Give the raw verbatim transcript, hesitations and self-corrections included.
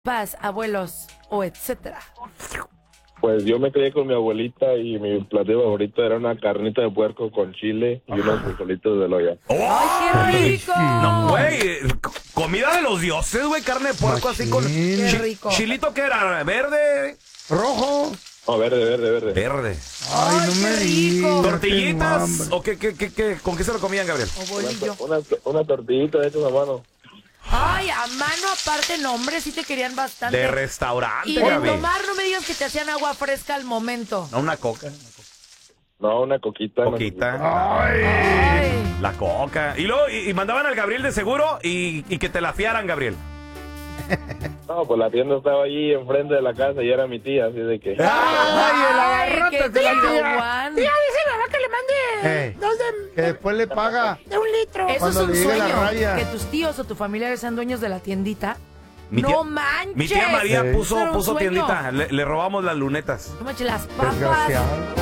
papás, abuelos o etcétera? Pues yo me crié con mi abuelita y mi platillo favorito era una carnita de puerco con chile y unos frijolitos de loya. ¡Ay, qué rico! No, güey, comida de los dioses, güey, carne de puerco así con... Qué chi- rico. ¿Chilito qué era? ¿Verde? ¿Rojo? No, verde, verde, verde. Verde. Ay, no Ay, me qué rico. digas. tengo ¿Tortillitas? hambre. ¿O qué, qué, qué, qué? ¿Con qué se lo comían, Gabriel? O bolillo. Una, una tortillita hecha a mano. Ay, a mano aparte, no, hombre, sí te querían bastante. De restaurante, Y de Gaby. tomar, no me digas que te hacían agua fresca al momento. No, una coca. No, una coquita. una Coquita. Ay. La coca. Y luego, y, y mandaban al Gabriel de seguro y, y que te la fiaran, Gabriel. No, pues la tienda estaba allí enfrente de la casa y era mi tía, así de que... Ay, el agarrote qué de la chido, tía. Juan. Tía, dice mi mamá que le mande Ey, dos de, que después le paga. de un litro. Eso Cuando es un le llegue la sueño, raya. que tus tíos o tus familiares sean dueños de la tiendita. Mi no tía- manches. Mi tía María Sí. puso, Era un puso sueño. tiendita. Le, le robamos las lunetas. No manches, las papas. Desgraciado.